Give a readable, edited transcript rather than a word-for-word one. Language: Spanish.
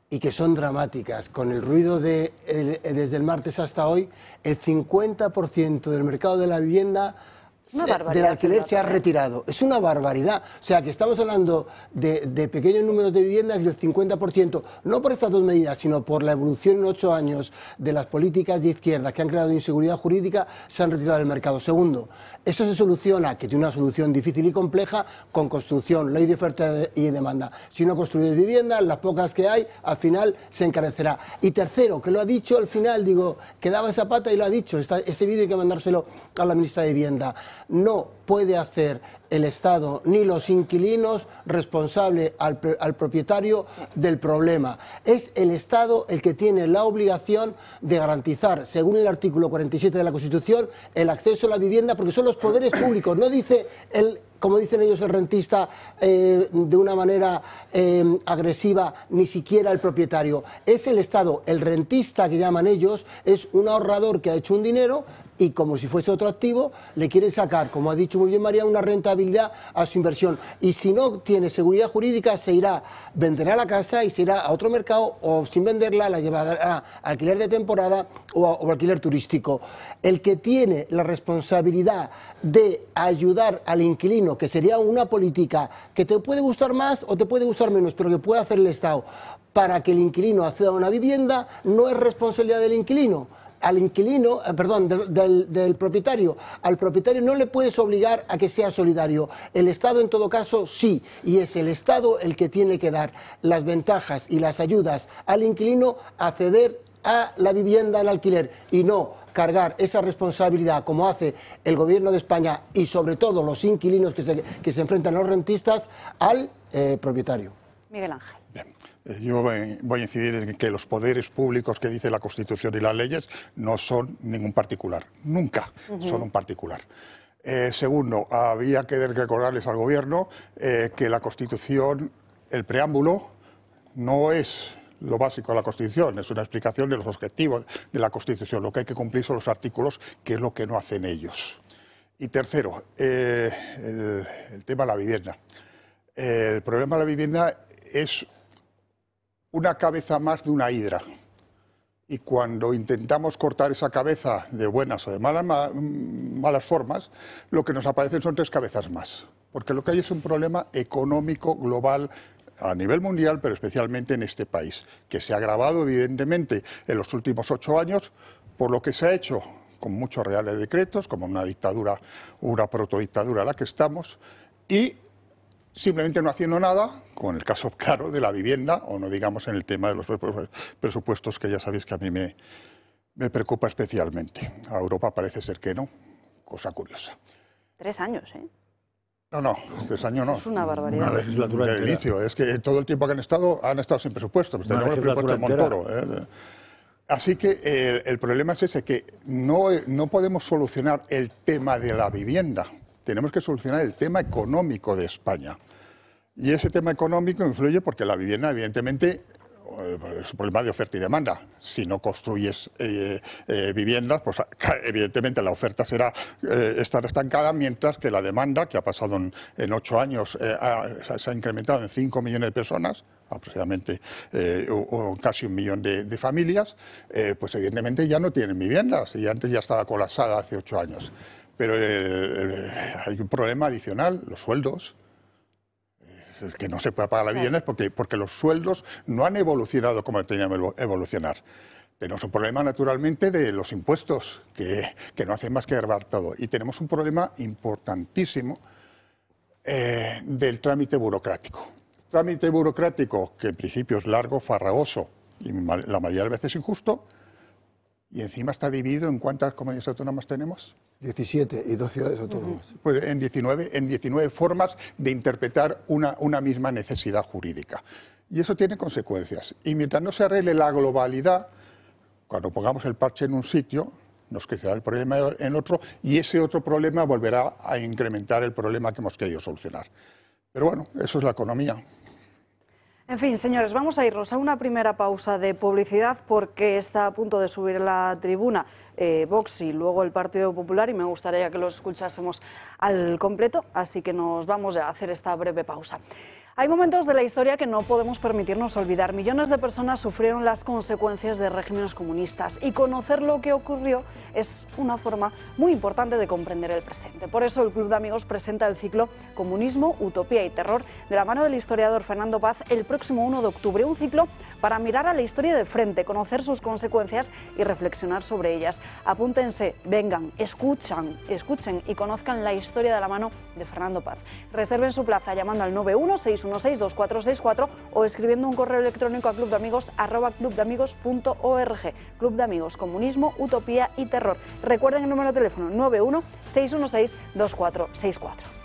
y que son dramáticas. Con el ruido desde el martes hasta hoy, el 50% del mercado de la vivienda del alquiler se ha retirado. Es una barbaridad. O sea, que estamos hablando de pequeños números de viviendas y el 50%, no por estas dos medidas, sino por la evolución en 8 años de las políticas de izquierda que han creado inseguridad jurídica, se han retirado del mercado. Segundo, esto se soluciona, que tiene una solución difícil y compleja, con construcción, ley de oferta y demanda. Si no construyes viviendas, las pocas que hay, al final se encarecerá. Y tercero, que lo ha dicho al final, digo, que daba esa pata y lo ha dicho, ese vídeo hay que mandárselo a la ministra de Vivienda. No puede hacer el Estado ni los inquilinos responsable al propietario del problema. Es el Estado el que tiene la obligación de garantizar, según el artículo 47 de la Constitución, el acceso a la vivienda, porque son los poderes públicos. No dice como dicen ellos, el rentista de una manera agresiva, ni siquiera el propietario. Es el Estado. El rentista, que llaman ellos, es un ahorrador que ha hecho un dinero y, como si fuese otro activo, le quieren sacar, como ha dicho muy bien María, una rentabilidad a su inversión. Y si no tiene seguridad jurídica, venderá la casa y se irá a otro mercado, o sin venderla la llevará a alquiler de temporada o alquiler turístico. El que tiene la responsabilidad de ayudar al inquilino, que sería una política que te puede gustar más o te puede gustar menos, pero que puede hacer el Estado para que el inquilino acceda a una vivienda, no es responsabilidad del inquilino. Al inquilino, del propietario. Al propietario no le puedes obligar a que sea solidario. El Estado, en todo caso, sí. Y es el Estado el que tiene que dar las ventajas y las ayudas al inquilino a acceder a la vivienda en alquiler, y no cargar esa responsabilidad, como hace el Gobierno de España y sobre todo los inquilinos que se enfrentan a los rentistas, al propietario. Miguel Ángel. Bien. Yo voy a incidir en que los poderes públicos que dice la Constitución y las leyes no son ningún particular, nunca son un particular. Segundo, había que recordarles al Gobierno que la Constitución, el preámbulo, no es lo básico de la Constitución, es una explicación de los objetivos de la Constitución. Lo que hay que cumplir son los artículos, que es lo que no hacen ellos. Y tercero, el tema de la vivienda. El problema de la vivienda es una cabeza más de una hidra, y cuando intentamos cortar esa cabeza de buenas o de malas formas, lo que nos aparecen son 3 cabezas más, porque lo que hay es un problema económico global a nivel mundial, pero especialmente en este país, que se ha agravado evidentemente en los últimos 8 años por lo que se ha hecho con muchos reales decretos, como una dictadura, una protodictadura a la que estamos, y simplemente no haciendo nada, con el caso claro de la vivienda, o no digamos en el tema de los presupuestos, que ya sabéis que a mí me preocupa especialmente. A Europa parece ser que no, cosa curiosa. 3 años, ¿eh? No, 3 años no. Es una barbaridad. Una legislatura de inicio, es que todo el tiempo que han estado sin presupuesto. Tenemos el presupuesto de Montoro. Así que el problema es ese, que no podemos solucionar el tema de la vivienda. Tenemos que solucionar el tema económico de España. Y ese tema económico influye porque la vivienda, evidentemente, es un problema de oferta y demanda. Si no construyes viviendas, pues evidentemente la oferta estará estancada, mientras que la demanda, que ha pasado en 8 años, se ha incrementado en 5 millones de personas, aproximadamente casi 1 millón de familias, pues evidentemente ya no tienen viviendas, y antes ya estaba colapsada hace 8 años. Pero hay un problema adicional, los sueldos. El que no se puede pagar la vivienda es porque los sueldos no han evolucionado como tenían que evolucionar. Tenemos un problema, naturalmente, de los impuestos, que no hacen más que grabar todo. Y tenemos un problema importantísimo del trámite burocrático. Trámite burocrático que en principio es largo, farragoso y la mayoría de veces injusto, y encima está dividido en ¿cuántas comunidades autónomas tenemos? 17 y 2 ciudades autónomas. Pues en 19 formas de interpretar una misma necesidad jurídica. Y eso tiene consecuencias. Y mientras no se arregle la globalidad, cuando pongamos el parche en un sitio, nos crecerá el problema en otro, y ese otro problema volverá a incrementar el problema que hemos querido solucionar. Pero bueno, eso es la economía. En fin, señores, vamos a irnos a una primera pausa de publicidad, porque está a punto de subir a la tribuna Vox y luego el Partido Popular, y me gustaría que los escuchásemos al completo, así que nos vamos a hacer esta breve pausa. Hay momentos de la historia que no podemos permitirnos olvidar. Millones de personas sufrieron las consecuencias de regímenes comunistas y conocer lo que ocurrió es una forma muy importante de comprender el presente. Por eso el Club de Amigos presenta el ciclo Comunismo, Utopía y Terror de la mano del historiador Fernando Paz el próximo 1 de octubre. Un ciclo para mirar a la historia de frente, conocer sus consecuencias y reflexionar sobre ellas. Apúntense, vengan, escuchen y conozcan la historia de la mano de Fernando Paz. Reserven su plaza llamando al 91-616-2464 o escribiendo un correo electrónico a clubdeamigos@clubdeamigos.org. Club de Amigos, Comunismo, Utopía y Terror. Recuerden el número de teléfono 91-616-2464.